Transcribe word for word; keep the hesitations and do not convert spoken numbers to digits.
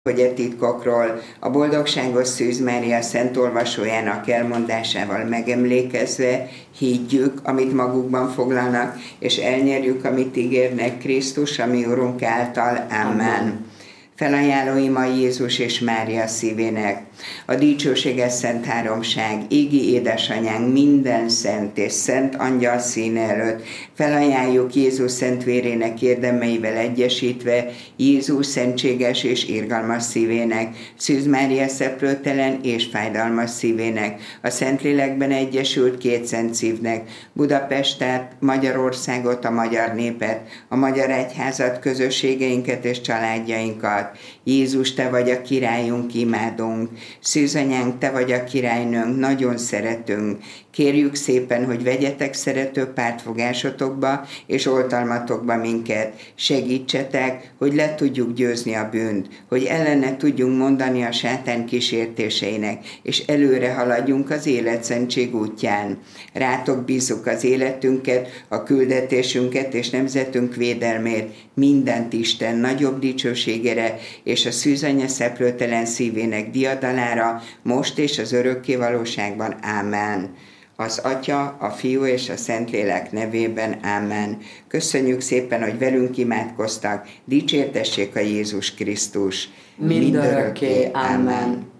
hogy e titkokról a boldogságos Szűz Mária Szent Olvasójának elmondásával megemlékezve higgyük, amit magukban foglalnak, és elnyerjük, amit ígérnek Krisztus, ami Urunk által. Amen. Felajánlóim a Jézus és Mária szívének, a dicsőséges Szent Háromság, égi édesanyánk minden szent és szent angyal színe előtt, felajánljuk Jézus szent vérének érdemeivel egyesítve Jézus szentséges és irgalmas szívének, Szűz Mária szeplőtelen és fájdalmas szívének, a Szentlélekben egyesült két szent szívnek, Budapestet, Magyarországot, a magyar népet, a magyar egyházat, közösségeinket és családjainkat. Jézus, te vagy a királyunk, imádunk. Szűzanyánk, te vagy a királynőnk, nagyon szeretünk. Kérjük szépen, hogy vegyetek szerető pártfogásotokba és oltalmatokba minket. Segítsetek, hogy le tudjuk győzni a bűnt, hogy ellene tudjunk mondani a sátán kísértéseinek, és előre haladjunk az életszentség útján. Rátok bízzuk az életünket, a küldetésünket és nemzetünk védelmét, mindent Isten nagyobb dicsőségére és a Szűzanya szeplőtelen szívének diadalára, most és az örökké valóságban. Ámen. Az Atya, a Fiú és a Szentlélek nevében. Ámen. Köszönjük szépen, hogy velünk imádkoztak. Dicsértessék a Jézus Krisztus. Mindörökké. Ámen.